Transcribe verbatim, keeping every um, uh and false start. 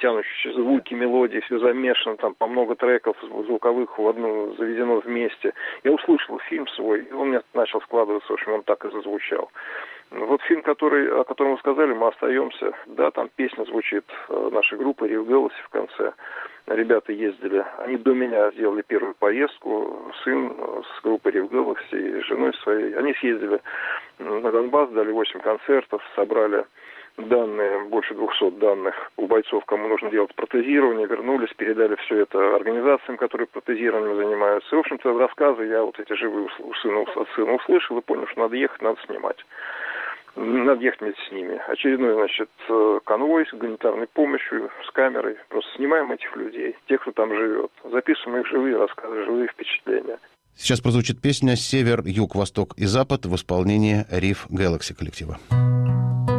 тянущие звуки, мелодии, все замешано, там по много треков звуковых в одну заведено вместе. Я услышал фильм свой, и он мне начал складываться, в общем, он так и зазвучал. Вот фильм, который, о котором вы сказали, «Мы остаемся», да, там песня звучит нашей группы «Рив Гэлакси» в конце. Ребята ездили, они до меня сделали первую поездку, сын с группой «Рив Гэлакси» и женой своей. Они съездили на Донбасс, дали восемь концертов, собрали данные, больше двухсот данных у бойцов, кому нужно делать протезирование, вернулись, передали все это организациям, которые протезированием занимаются. И, в общем-то, рассказы я вот эти живые у сына, от сына услышал и понял, что надо ехать, надо снимать. Надо ехать вместе с ними. Очередной, значит, конвой с гуманитарной помощью, с камерой. Просто снимаем этих людей, тех, кто там живет. Записываем их живые рассказы, живые впечатления. Сейчас прозвучит песня «Север, юг, восток и запад» в исполнении Рив Гэлакси коллектива.